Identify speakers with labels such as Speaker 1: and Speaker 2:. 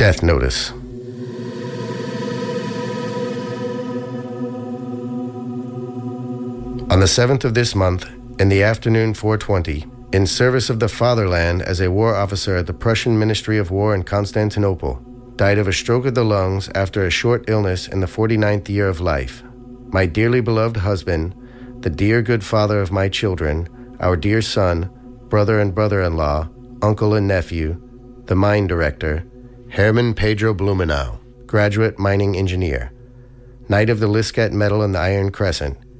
Speaker 1: Death Notice. On the 7th of this month, in the afternoon 4:20, in service of the fatherland as a war officer at the Prussian Ministry of War in Constantinople, died of a stroke of the lungs after a short illness in the 49th year of life. My dearly beloved husband, the dear good father of my children, our dear son, brother and brother-in-law, uncle and nephew, the mine director, Hermann Pedro Blumenau, graduate mining engineer, Knight of the Lisket Medal and the Iron Crescent,